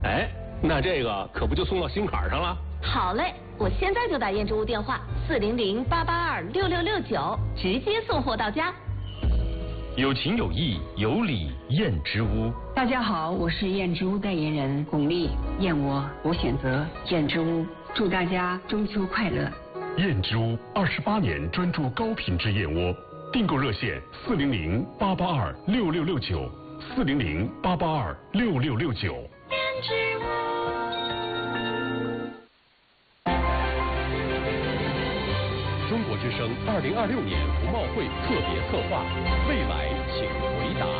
哎，那这个可不就送到心坎上了？ 好嘞，我现在就打燕之屋电话400-882-6669，直接送货到家。 有情有义有礼燕之屋。 大家好，我是燕之屋代言人巩俐，燕我选择燕之屋，祝大家中秋快乐。 燕之屋28年专注高品质燕窝，订购热线400-882-6669，400-882-6669。 燕之屋。 中国之声2026年服贸会特别策划，未来请回答。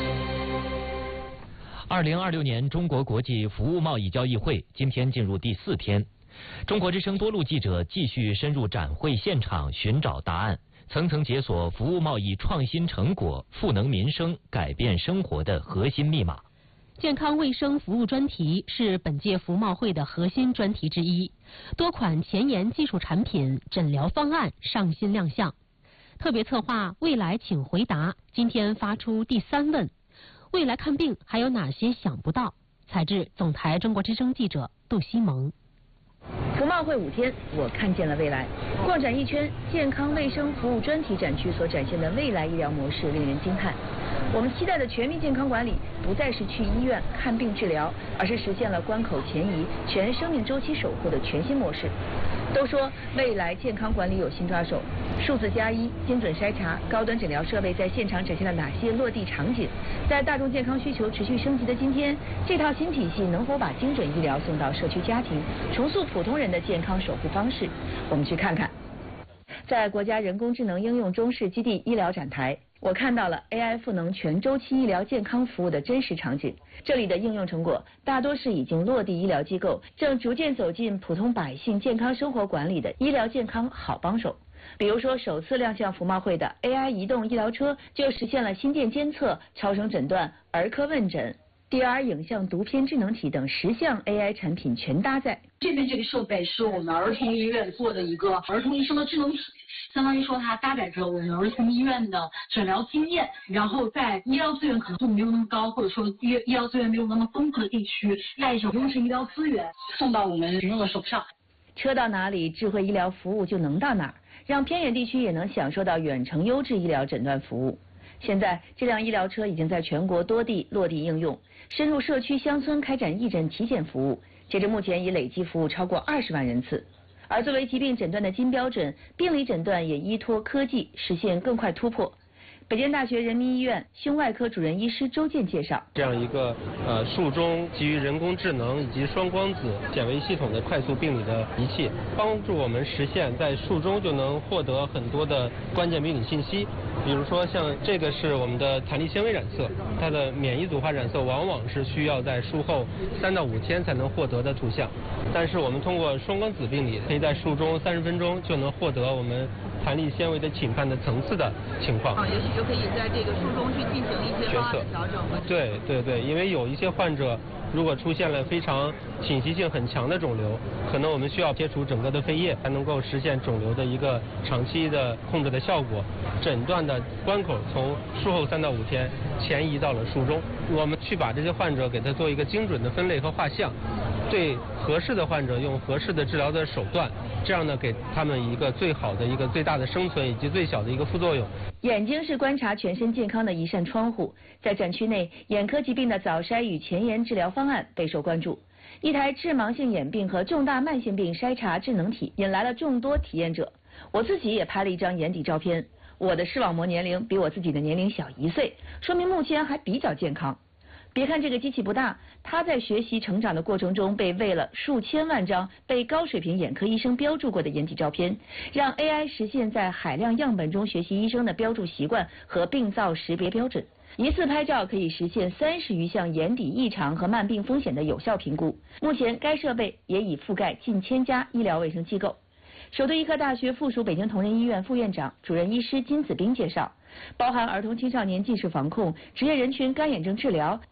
2026年中国国际服务贸易交易会今天进入第4天，中国之声多路记者继续深入展会现场寻找答案，层层解锁服务贸易创新成果、赋能民生、改变生活的核心密码。 健康卫生服务专题是本届服贸会的核心专题之一，多款前沿技术产品、诊疗方案上新亮相。特别策划未来请回答今天发出第3问：未来看病还有哪些想不到？采自总台中国之声记者杜西蒙。 服贸会5天，我看见了未来。逛展一圈，健康卫生服务专题展区所展现的未来医疗模式令人惊叹。我们期待的全民健康管理，不再是去医院看病治疗，而是实现了关口前移、全生命周期守护的全新模式。都说未来健康管理有新抓手，数字+1、精准筛查、高端诊疗设备在现场展现了哪些落地场景？在大众健康需求持续升级的今天，这套新体系能否把精准医疗送到社区家庭，重塑普通人的健康守护方式？我们去看看。在国家人工智能应用中试基地医疗展台，我看到了 AI 赋能全周期医疗健康服务的真实场景。这里的应用成果大多是已经落地医疗机构，正逐渐走进普通百姓健康生活管理的医疗健康好帮手。比如说，首次亮相服贸会的 AI 移动医疗车，就实现了心电监测、超声诊断、儿科问诊、DR 影像读片智能体等10项 AI 产品全搭载。 这边这个设备是我们儿童医院做的一个儿童医生的智能体，相当于说它搭载着我们儿童医院的诊疗经验，然后在医疗资源可能度没有那么高，或者说医疗资源没有那么丰富的地区，带一种优质医疗资源送到我们群众的手上。 车到哪里，智慧医疗服务就能到哪儿，让偏远地区也能享受到远程优质医疗诊断服务。现在，这辆医疗车已经在全国多地落地应用，深入社区乡村开展义诊体检服务，截至目前已累计服务超过20万人次。而作为疾病诊断的金标准，病理诊断也依托科技实现更快突破。北京大学人民医院胸外科主任医师周健介绍， 这样一个术中基于人工智能以及双光子显微系统的快速病理的仪器，帮助我们实现在术中就能获得很多的关键病理信息。比如说像这个是我们的弹力纤维染色，它的免疫组化染色往往是需要在术后3到5天才能获得的图像，但是我们通过双光子病理，可以在术中30分钟就能获得我们弹力纤维的侵犯的层次的情况。 也许就可以在这个术中去进行一些方案的调整。 对，因为有一些患者如果出现了非常侵袭性很强的肿瘤，可能我们需要切除整个的肺叶，才能够实现肿瘤的一个长期的控制的效果。诊断的关口从术后3到5天前移到了术中，我们去把这些患者给他做一个精准的分类和画像，对合适的患者用合适的治疗的手段，这样呢给他们一个最好的一个最大的生存以及最小的一个副作用。 眼睛是观察全身健康的一扇窗户，在展区内，眼科疾病的早筛与前沿治疗方案备受关注。一台致盲性眼病和重大慢性病筛查智能体引来了众多体验者。我自己也拍了一张眼底照片，我的视网膜年龄比我自己的年龄小1岁，说明目前还比较健康。别看这个机器不大，它在学习成长的过程中被喂了数千万张被高水平眼科医生标注过的眼底照片，让 AI 实现在海量样本中学习医生的标注习惯和病灶识别标准。一次拍照可以实现30余项眼底异常和慢病风险的有效评估。目前该设备也已覆盖近1000家医疗卫生机构。首都医科大学附属北京同仁医院副院长、主任医师金子斌介绍，包含儿童青少年近视防控、职业人群干眼症治疗、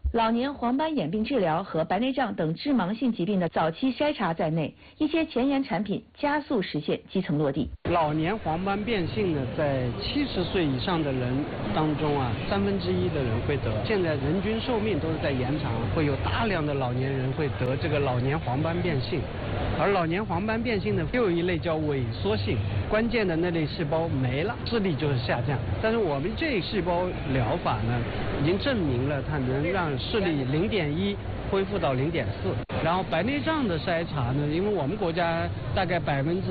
老年黄斑眼病治疗和白内障等致盲性疾病的早期筛查在内，一些前沿产品加速实现基层落地。 老年黄斑变性呢，在70岁以上的人当中啊，1/3的人会得。现在人均寿命都是在延长，会有大量的老年人会得这个老年黄斑变性。而老年黄斑变性呢，又有一类叫萎缩性，关键的那类细胞没了，视力就是下降。但是我们这细胞疗法呢，已经证明了它能让视力0.1恢复到0.4。然后白内障的筛查呢，因为我们国家大概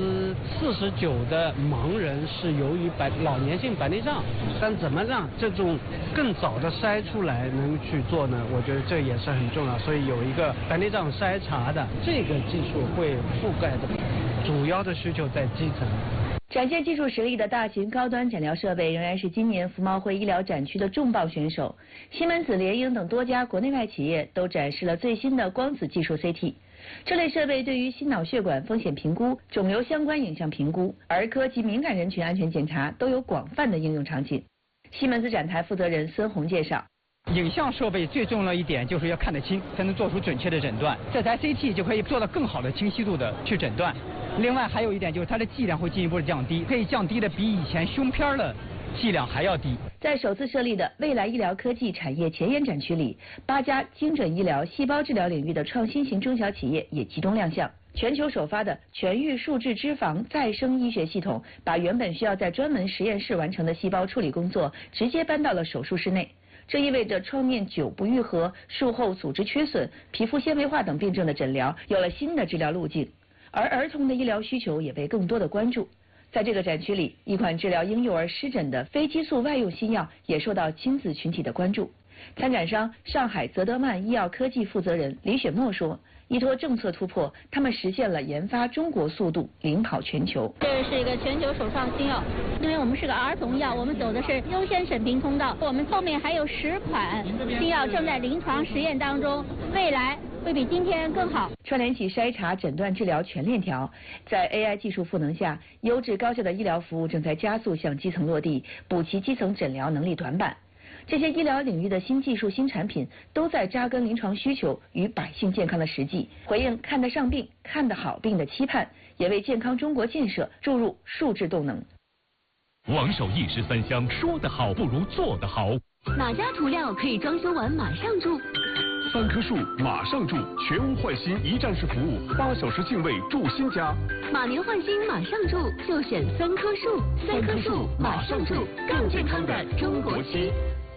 49%的盲人是由于老年性白内障，但怎么让这种更早的筛出来能去做呢？我觉得这也是很重要。所以有一个白内障筛查的这个技术会覆盖的主要的需求在基层。 展现技术实力的大型高端诊疗设备仍然是今年福茂会医疗展区的重磅选手。西门子、联英等多家国内外企业都展示了最新的光子技术 CT。这类设备对于心脑血管风险评估、肿瘤相关影像评估、儿科及敏感人群安全检查都有广泛的应用场景。西门子展台负责人孙红介绍。 影像设备最重要一点就是要看得清，才能做出准确的诊断。这台 CT 就可以做到更好的清晰度的去诊断。另外还有一点就是它的剂量会进一步的降低，可以降低的比以前胸片的剂量还要低。 在首次设立的未来医疗科技产业前沿展区里，8家精准医疗、细胞治疗领域的创新型中小企业也集中亮相。全球首发的全域数质脂肪再生医学系统，把原本需要在专门实验室完成的细胞处理工作，直接搬到了手术室内。这意味着创面久不愈合、术后组织缺损、皮肤纤维化等病症的诊疗有了新的治疗路径，而儿童的医疗需求也被更多的关注。在这个展区里，一款治疗婴幼儿湿疹的非激素外用新药也受到亲子群体的关注。参展商上海泽德曼医药科技负责人李雪墨说，依托政策突破，他们实现了研发中国速度领跑全球。 这是一个全球首创新药，因为我们是个儿童药，我们走的是优先审评通道。我们后面还有10款新药正在临床实验当中，未来会比今天更好。 串联起筛查、诊断、治疗全链条，在 AI 技术赋能下，优质高效的医疗服务正在加速向基层落地，补齐基层诊疗能力短板。这些医疗领域的新技术、新产品都在扎根临床需求与百姓健康的实际，回应看得上病、看得好病的期盼，也为健康中国建设注入数质动能。 王守义13香，说得好不如做得好。 哪家涂料可以装修完马上住 ？3棵树马上住，全屋换新一站式服务，8小时净位住新家。 马年换新马上住，就选3棵树，3棵树马上住，更健康的中国区。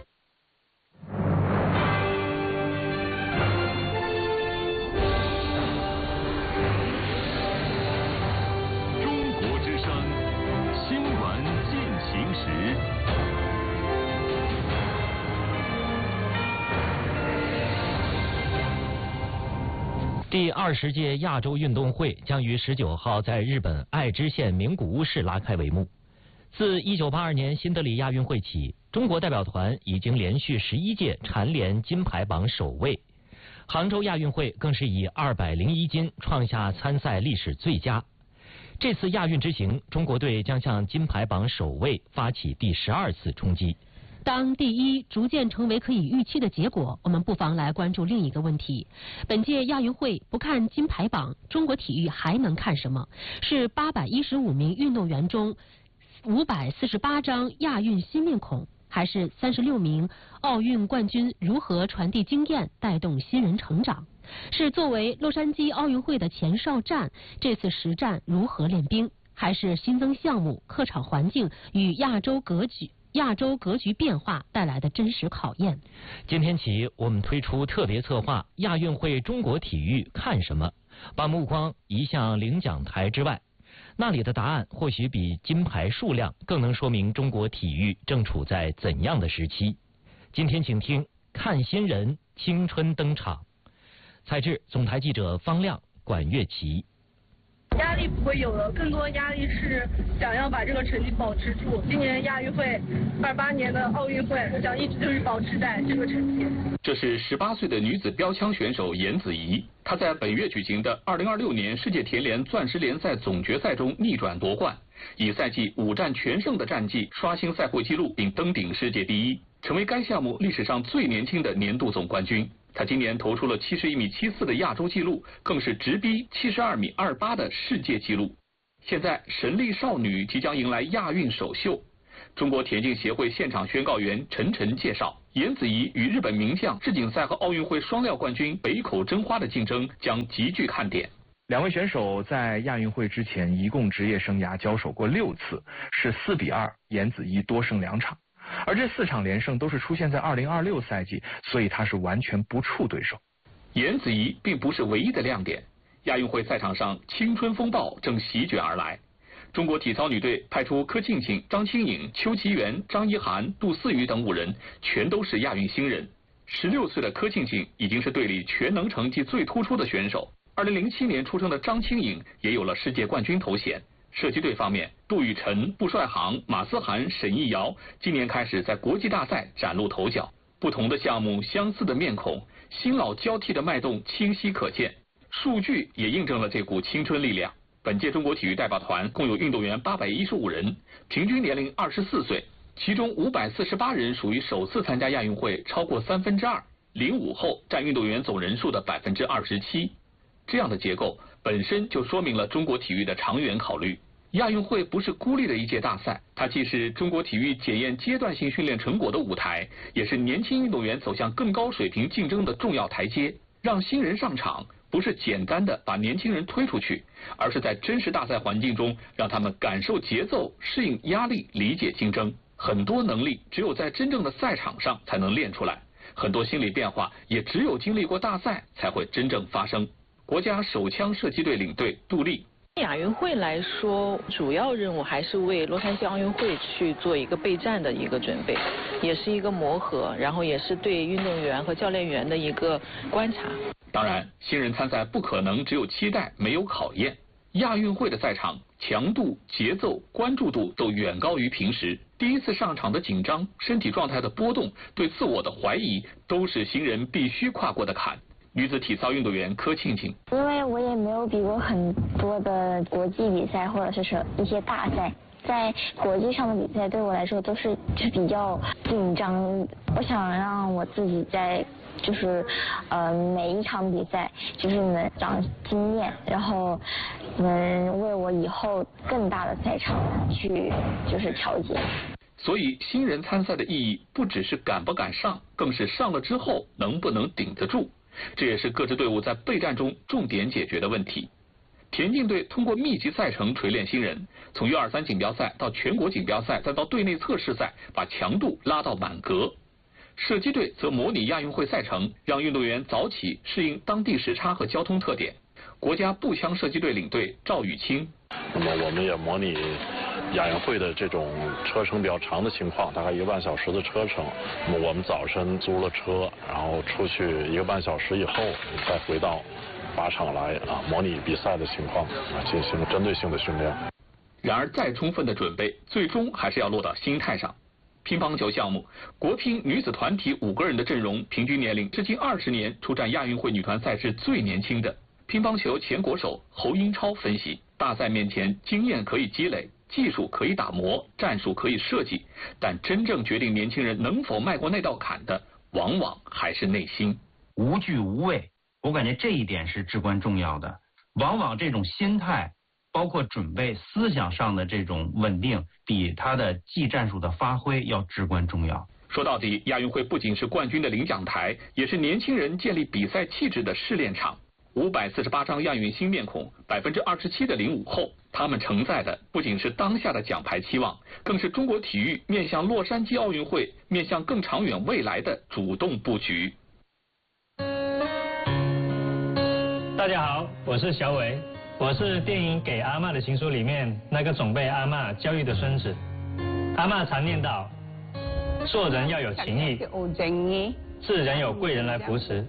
第20届亚洲运动会将于19号在日本爱知县名古屋市拉开帷幕。自1982年新德里亚运会起，中国代表团已经连续11届蝉联金牌榜首位。杭州亚运会更是以201金创下参赛历史最佳。这次亚运之行，中国队将向金牌榜首位发起第12次冲击。 当第一逐渐成为可以预期的结果，我们不妨来关注另一个问题：本届亚运会不看金牌榜，中国体育还能看什么？是815名运动员中548张亚运新面孔，还是36名奥运冠军如何传递经验，带动新人成长？是作为洛杉矶奥运会的前哨战，这次实战如何练兵？还是新增项目、客场环境与亚洲格局变化带来的真实考验？ 今天起，我们推出特别策划亚运会中国体育看什么，把目光移向领奖台之外，那里的答案或许比金牌数量更能说明中国体育正处在怎样的时期。今天请听看新人青春登场。采制总台记者方亮、管乐琪。 压力不会有了，更多压力是想要把这个成绩保持住。今年亚运会，28年的奥运会，我想一直就是保持在这个成绩。 这是18岁的女子标枪选手严子怡，她在本月举行的2026年世界田联钻石联赛总决赛中逆转夺冠，以赛季5战全胜的战绩刷新赛会纪录并登顶世界第一。 成为该项目历史上最年轻的年度总冠军。她今年投出了71.74米的亚洲纪录，更是直逼72.28米的世界纪录。现在神力少女即将迎来亚运首秀。中国田径协会现场宣告员陈晨介绍，颜子怡与日本名将世锦赛和奥运会双料冠军北口真花的竞争将极具看点。 两位选手在亚运会之前一共职业生涯交手过6次，是4比2，颜子怡多胜2场。而这4场连胜都是出现在2026赛季，所以他是完全不怵对手。 颜子怡并不是唯一的亮点，亚运会赛场上青春风暴正席卷而来。中国体操女队派出柯庆庆、张清颖、邱其元、张一涵、杜思雨等5人，全都是亚运新人。16岁的柯庆庆已经是队里全能成绩最突出的选手。2007年出生的张清颖也有了世界冠军头衔。射击队方面，杜雨辰、布帅航、马思涵、沈艺瑶今年开始在国际大赛崭露头角。不同的项目，相似的面孔，新老交替的脉动清晰可见。数据也印证了这股青春力量。本届中国体育代表团共有运动员815人，平均年龄24岁，其中548人属于首次参加亚运会，超过2/3，05后占运动员总人数的27%。这样的结构本身就说明了中国体育的长远考虑。亚运会不是孤立的一届大赛，它既是中国体育检验阶段性训练成果的舞台，也是年轻运动员走向更高水平竞争的重要台阶。让新人上场，不是简单的把年轻人推出去，而是在真实大赛环境中让他们感受节奏、适应压力、理解竞争。很多能力只有在真正的赛场上才能练出来，很多心理变化也只有经历过大赛才会真正发生。国家手枪射击队领队杜丽。 亚运会来说，主要任务还是为洛杉矶奥运会去做一个备战的一个准备，也是一个磨合，然后也是对运动员和教练员的一个观察。 当然，新人参赛不可能只有期待没有考验。亚运会的赛场强度、节奏、关注度都远高于平时。第一次上场的紧张、身体状态的波动、对自我的怀疑，都是新人必须跨过的坎。女子体操运动员柯庆庆， 因为我也没有比过很多的国际比赛或者是一些大赛，在国际上的比赛对我来说都是比较紧张。我想让我自己在每一场比赛能长经验，然后能为我以后更大的赛场去调节。 所以新人参赛的意义不只是敢不敢上，更是上了之后能不能顶得住。这也是各支队伍在备战中重点解决的问题。田径队通过密集赛程锤炼新人，从U23锦标赛到全国锦标赛，再到队内测试赛，把强度拉到满格。射击队则模拟亚运会赛程，让运动员早起适应当地时差和交通特点。国家步枪射击队领队赵雨清， 那么我们也模拟亚运会的这种车程比较长的情况，大概1个半小时的车程。那么我们早晨租了车，然后出去1个半小时以后，再回到靶场来模拟比赛的情况进行针对性的训练。 然而再充分的准备，最终还是要落到心态上。乒乓球项目，国乒女子团体5个人的阵容，平均年龄至今20年出战亚运会女团赛事最年轻的。乒乓球前国手侯英超分析，大赛面前经验可以积累，技术可以打磨，战术可以设计，但真正决定年轻人能否迈过那道坎的，往往还是内心。 无惧无畏，我感觉这一点是至关重要的。往往这种心态，包括准备思想上的这种稳定，比他的技战术的发挥要至关重要。 说到底，亚运会不仅是冠军的领奖台，也是年轻人建立比赛气质的试炼场。548张亚运新面孔，27%的05后，他们承载的不仅是当下的奖牌期望，更是中国体育面向洛杉矶奥运会、面向更长远未来的主动布局。 大家好，我是小伟，我是电影《给阿嬷的情书》里面那个总被阿嬷教育的孙子。阿嬷常念叨，做人要有情义，自然有贵人来扶持。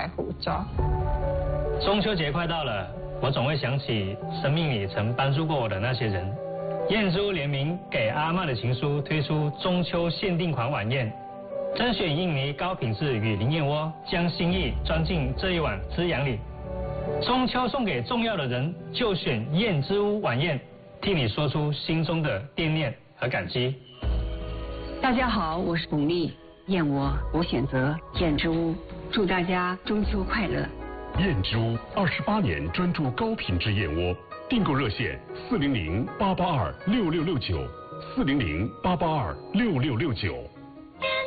中秋节快到了，我总会想起生命里曾帮助过我的那些人。燕之屋联名《给阿嬷的情书》推出中秋限定款晚宴，甄选印尼高品质雨林燕窝，将心意装进这一碗滋养里。中秋送给重要的人，就选燕之屋晚宴，替你说出心中的惦念和感激。 大家好，我是巩俐。 燕窝，我选择燕之屋。祝大家中秋快乐！ 燕之屋28年专注高品质燕窝，订购热线400-882-6669，400-882-6669。